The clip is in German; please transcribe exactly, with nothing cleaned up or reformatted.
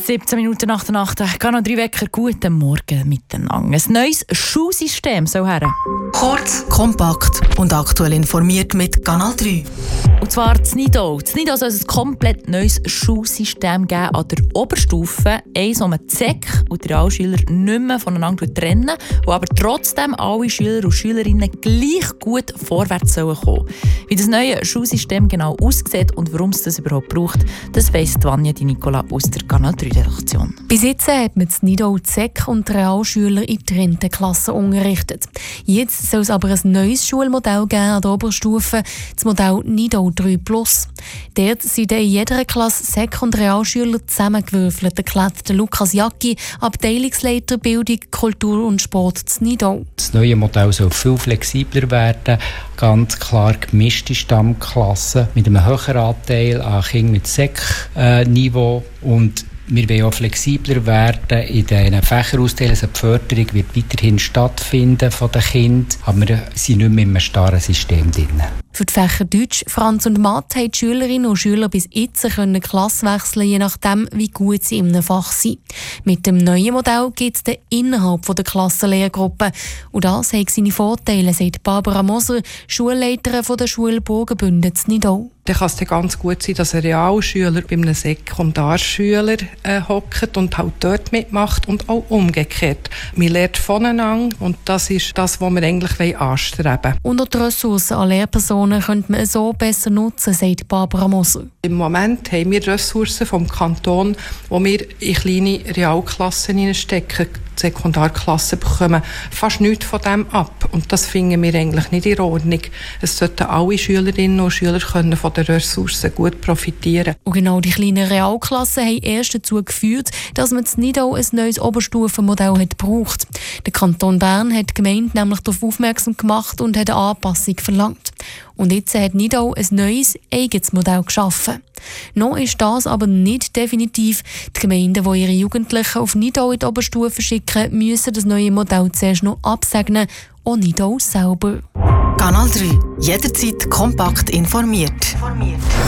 siebzehn Minuten nach der Nacht. Kanal drei Wecker, guten Morgen miteinander. Ein neues Schulsystem soll her. Kurz, kompakt und aktuell informiert mit Kanal drei. Und zwar das Nidau. Das Nidau soll ein komplett neues Schulsystem geben an der Oberstufe. Eins, wo man die S E C und die Realschüler nicht mehr voneinander trennen, wo aber trotzdem alle Schüler und Schülerinnen gleich gut vorwärts sollen kommen. Wie das neue Schulsystem genau aussieht und warum es das überhaupt braucht, das weiss Vanja Di Nicola aus der Kanal drei Redaktion. Bis jetzt hat man das Nidau die S E C und die Realschüler in getrennten Klassen unterrichtet. Jetzt soll es aber ein neues Schulmodell geben an der Oberstufe, das Modell Nidau drei plus. Dort sind in jeder Klasse S E C und Realschüler zusammengewürfelt, erklärt Lukas Jacki, Abteilungsleiter Bildung, Kultur und Sport zu Nidau. Das neue Modell soll viel flexibler werden, ganz klar gemischte Stammklassen mit einem höheren Anteil an Kindern mit S E C-Niveau und wir wollen auch flexibler werden in den Fächerausteilen. Also die Förderung wird weiterhin stattfinden von den Kindern, aber wir sind nicht mehr in einem starren System drin. Für die Fächer Deutsch, Franz und Mathe haben die Schülerinnen und Schüler bis jetzt können Klasse wechseln, je nachdem, wie gut sie in einem Fach sind. Mit dem neuen Modell gibt es dann innerhalb der Klassenlehrgruppe. Und das hat seine Vorteile, sagt Barbara Moser, Schulleiterin von der Schule Burgenbünden in Nidau. Dann kann es ganz gut sein, dass ein Realschüler bei einem Sekundarschüler äh, hockt und halt dort mitmacht und auch umgekehrt. Man lernt voneinander und das ist das, was wir eigentlich anstreben wollen. Und auch die Ressourcen an Lehrpersonen könnte man so besser nutzen, sagt Barbara Moser. Im Moment haben wir Ressourcen vom Kanton, die wir in kleine Realklassen hineinstecken. Die Sekundarklassen bekommen fast nichts von dem ab. Und das finden wir eigentlich nicht in Ordnung. Es sollten alle Schülerinnen und Schüler können von den Ressourcen gut profitieren. Und genau die kleinen Realklassen haben erst dazu geführt, dass man in Nidau ein neues Oberstufenmodell hat gebraucht. Der Kanton Bern hat die Gemeinde nämlich darauf aufmerksam gemacht und hat eine Anpassung verlangt. Und jetzt hat Nidau ein neues, eigenes Modell geschaffen. Noch ist das aber nicht definitiv. Die Gemeinden, die ihre Jugendlichen auf Nidau in die Oberstufe schicken, müssen das neue Modell zuerst noch absegnen, auch Nidau selber. Kanal drei. Jederzeit kompakt informiert.